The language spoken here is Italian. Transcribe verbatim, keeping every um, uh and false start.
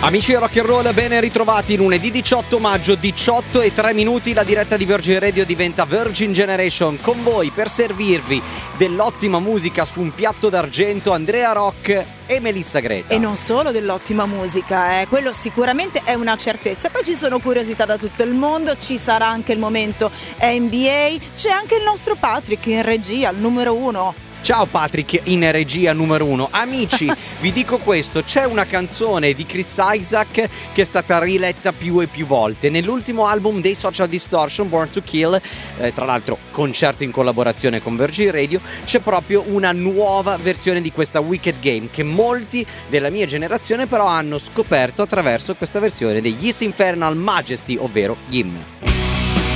Amici di Rock and Roll, ben ritrovati. Lunedì diciotto maggio, diciotto e tre minuti, la diretta di Virgin Radio diventa Virgin Generation. Con voi per servirvi dell'ottima musica su un piatto d'argento Andrea Rock e Melissa Greta. E non solo dell'ottima musica, eh. Quello sicuramente è una certezza. Poi ci sono curiosità da tutto il mondo, ci sarà anche il momento N B A, c'è anche il nostro Patrick in regia, il numero uno. Ciao Patrick in regia numero uno. Amici, vi dico questo, c'è una canzone di Chris Isaak che è stata riletta più e più volte. Nell'ultimo album dei Social Distortion, Born to Kill, eh, tra l'altro concerto in collaborazione con Virgin Radio, c'è proprio una nuova versione di questa Wicked Game che molti della mia generazione però hanno scoperto attraverso questa versione degli Yes Infernal Majesty, ovvero G I M.